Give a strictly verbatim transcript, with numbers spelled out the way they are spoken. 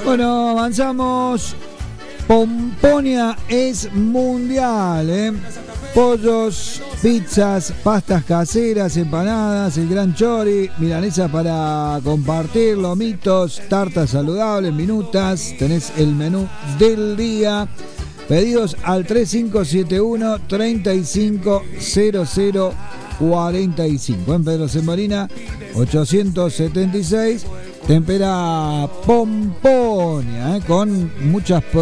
Bueno, avanzamos. Pomponia es mundial, ¿eh? Pollos, pizzas, pastas caseras, empanadas, el gran chori, milanesas para compartir, lomitos, tartas saludables, minutas. Tenés el menú del día. Pedidos al tres cinco siete uno, tres cinco cero cero cuatro cinco. En Pedro Sembrina, ochocientos setenta y seis. Tempera Pomponia, ¿eh? Con muchas